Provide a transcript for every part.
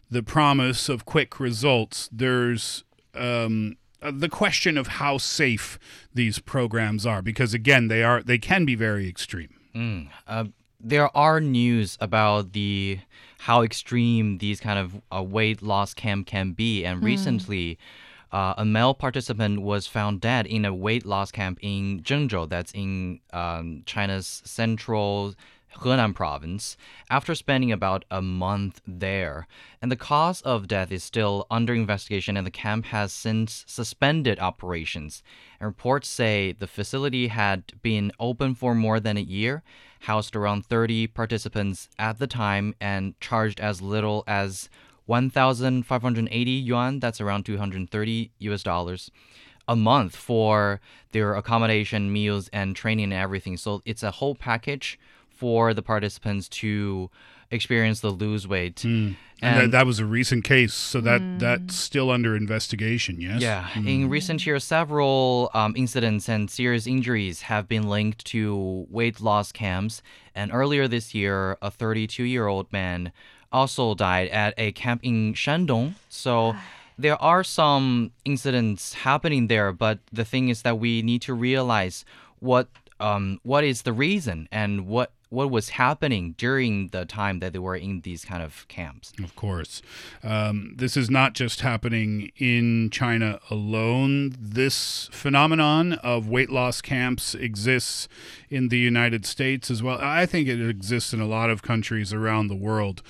the promise of quick results, there's the question of how safe these programs are, because again, they can be very extreme. There are news about how extreme these kind of weight loss camp can be, and recently, a male participant was found dead in a weight loss camp in Zhengzhou, that's in China's central Henan province, after spending about a month there. And the cause of death is still under investigation, and the camp has since suspended operations. And reports say the facility had been open for more than a year, housed around 30 participants at the time, and charged as little as 1,580 yuan, that's around $230 a month for their accommodation, meals, and training and everything. So it's a whole package for the participants to experience the lose weight. And that was a recent case, so that's still under investigation, yes? Yeah. In recent years, several incidents and serious injuries have been linked to weight loss camps. And earlier this year, a 32-year-old man also died at a camp in Shandong. So there are some incidents happening there, but the thing is that we need to realize what is the reason and what was happening during the time that they were in these kind of camps. Of course. This is not just happening in China alone. This phenomenon of weight loss camps exists in the United States as well. I think it exists in a lot of countries around the world.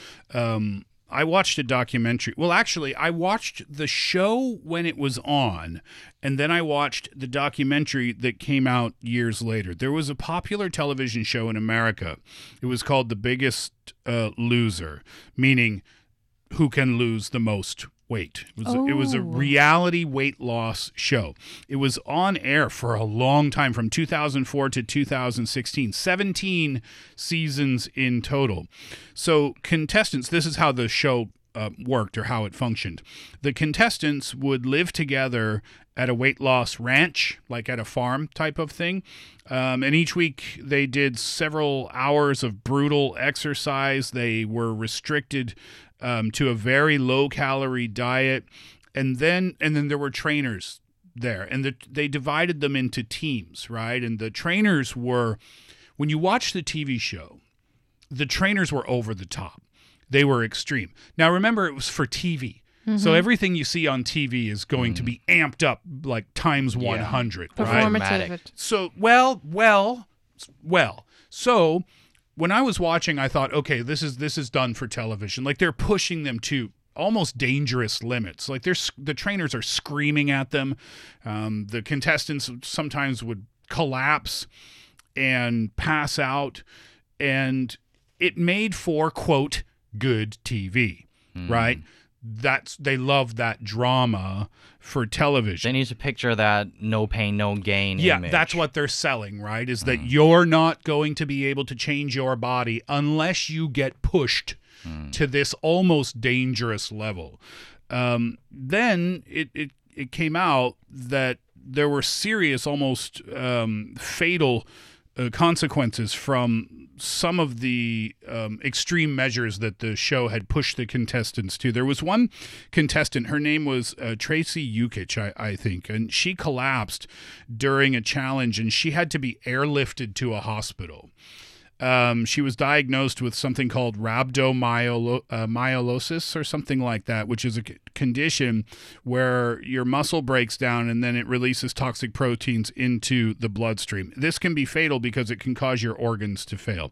I watched a documentary. Well, actually, I watched the show when it was on, and then I watched the documentary that came out years later. There was a popular television show in America. It was called The Biggest Loser, meaning who can lose the most weight. It was a reality weight loss show. It was on air for a long time, from 2004 to 2016, 17 seasons in total. So contestants, this is how the show worked, or how it functioned. The contestants would live together at a weight loss ranch, like at a farm type of thing. And each week they did several hours of brutal exercise. They were restricted to a very low-calorie diet, and then there were trainers there, and they divided them into teams, right? And the trainers were, when you watch the TV show, the trainers were over the top. They were extreme. Now, remember, it was for TV. So everything you see on TV is going to be amped up like times 100, right? Performative. So, well. So when I was watching, I thought, okay, this is done for television. Like, they're pushing them to almost dangerous limits. Like, the trainers are screaming at them. The contestants sometimes would collapse and pass out, and it made for, quote, good TV, right? They love that drama for television. They need to picture that no pain, no gain image. That's what they're selling, right? Is that you're not going to be able to change your body unless you get pushed to this almost dangerous level. Then it came out that there were serious, almost fatal consequences from some of the extreme measures that the show had pushed the contestants to. There was one contestant, her name was Tracy Yukich, I think, and she collapsed during a challenge, and she had to be airlifted to a hospital. She was diagnosed with something called rhabdomyolysis or something like that, which is a condition where your muscle breaks down and then it releases toxic proteins into the bloodstream. This can be fatal because it can cause your organs to fail.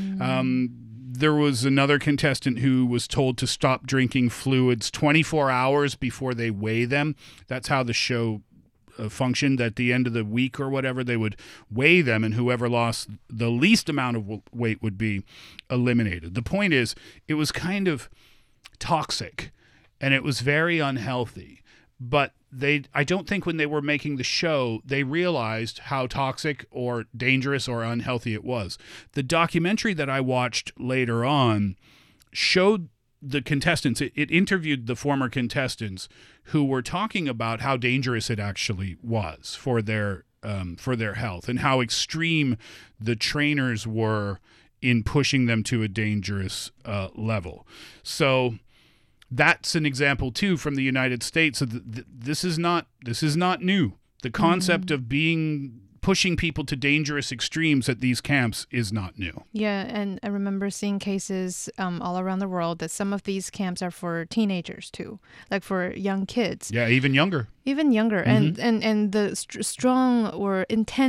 There was another contestant who was told to stop drinking fluids 24 hours before they weigh them. That's how the show functioned. At the end of the week or whatever, they would weigh them, and whoever lost the least amount of weight would be eliminated. The point is, it was kind of toxic and it was very unhealthy, but I don't think when they were making the show, they realized how toxic or dangerous or unhealthy it was. The documentary that I watched later on showed the contestants, it interviewed the former contestants who were talking about how dangerous it actually was for their health, and how extreme the trainers were in pushing them to a dangerous level. So that's an example too from the United States. So this is not new. The concept of pushing people to dangerous extremes at these camps is not new. Yeah, and I remember seeing cases all around the world that some of these camps are for teenagers too, like for young kids. Yeah, even younger. Even younger, and the strong or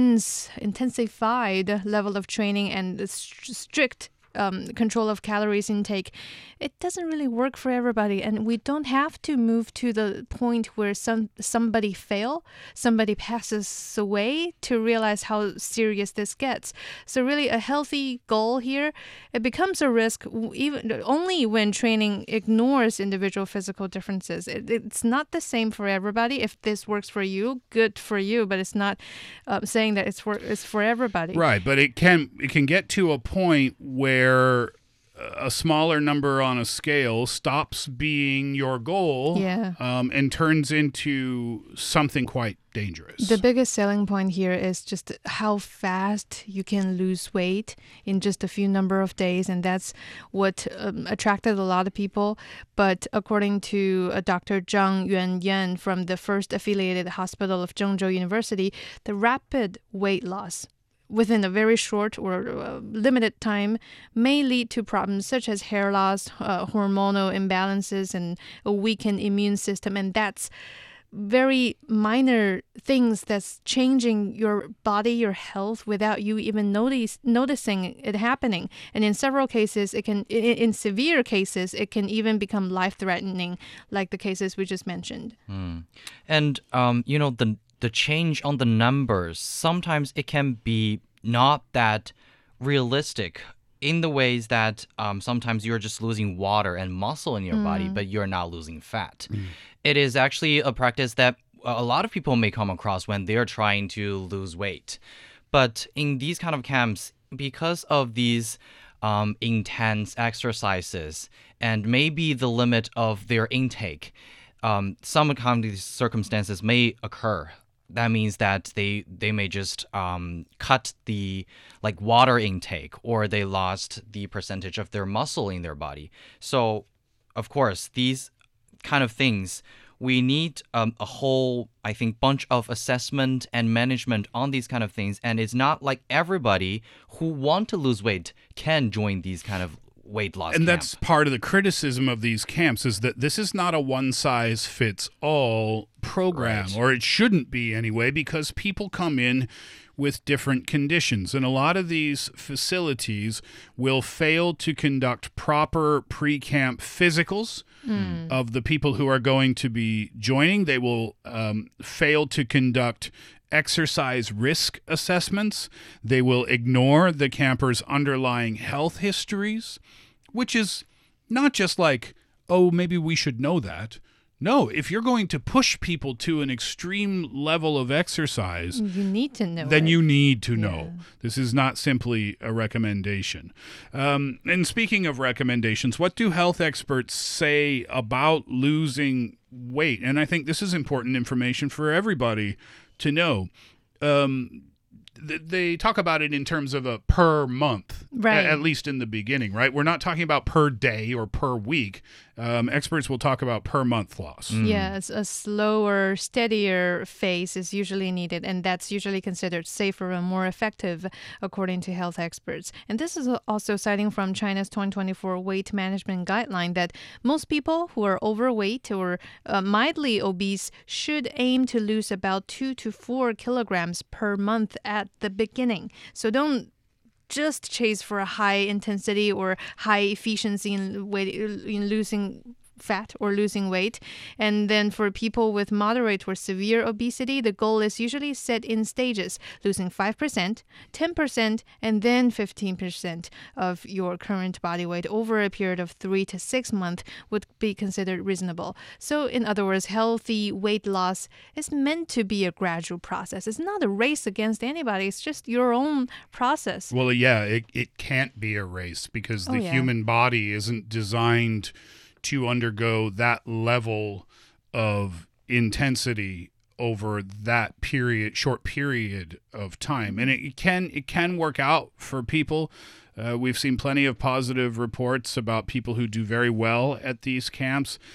intensified level of training and the strict control of calories intake, it doesn't really work for everybody. And we don't have to move to the point where somebody passes away to realize how serious this gets. So really a healthy goal here, it becomes a risk even only when training ignores individual physical differences. It's not the same for everybody. If this works for you, good for you, but it's not saying that it's for everybody. Right, but it can get to a point where a smaller number on a scale stops being your goal and turns into something quite dangerous. The biggest selling point here is just how fast you can lose weight in just a few number of days, and that's what attracted a lot of people. But according to Dr. Zhang Yuanyan from the First Affiliated Hospital of Zhengzhou University, the rapid weight loss within a very short or limited time may lead to problems such as hair loss, hormonal imbalances, and a weakened immune system. And that's very minor things that's changing your body, your health, without you even noticing it happening. And in several cases, in severe cases, it can even become life-threatening, like the cases we just mentioned. And, the change on the numbers, sometimes it can be not that realistic in the ways that sometimes you're just losing water and muscle in your body, but you're not losing fat. It is actually a practice that a lot of people may come across when they're trying to lose weight. But in these kind of camps, because of these intense exercises and maybe the limit of their intake, some kind of these circumstances may occur. That means that they may just cut the water intake, or they lost the percentage of their muscle in their body. So, of course, these kind of things, we need a whole, I think, bunch of assessment and management on these kind of things. And it's not like everybody who want to lose weight can join these kind of weight loss and camp. That's part of the criticism of these camps, is that this is not a one-size-fits-all program, or it shouldn't be anyway, because people come in with different conditions. And a lot of these facilities will fail to conduct proper pre-camp physicals of the people who are going to be joining. They will fail to conduct exercise risk assessments. They will ignore the campers' underlying health histories, which is not just like, oh, maybe we should know that. No, if you're going to push people to an extreme level of exercise, you need to know. Then you need to know. This is not simply a recommendation. And speaking of recommendations, what do health experts say about losing weight? And I think this is important information for everybody to know. They talk about it in terms of a per month, at least in the beginning, right? We're not talking about per day or per week. Experts will talk about per month loss. Yes, a slower, steadier phase is usually needed, and that's usually considered safer and more effective, according to health experts. And this is also citing from China's 2024 weight management guideline that most people who are overweight or mildly obese should aim to lose about 2 to 4 kilograms per month at the beginning. So don't just chase for a high intensity or high efficiency in losing fat or losing weight. And then for people with moderate or severe obesity, the goal is usually set in stages, losing 5%, 10%, and then 15% of your current body weight over a period of 3 to 6 months would be considered reasonable. So in other words, healthy weight loss is meant to be a gradual process. It's not a race against anybody. It's just your own process. Well, yeah, it can't be a race because the human body isn't designed to undergo that level of intensity over that short period of time. And it can work out for people. We've seen plenty of positive reports about people who do very well at these camps.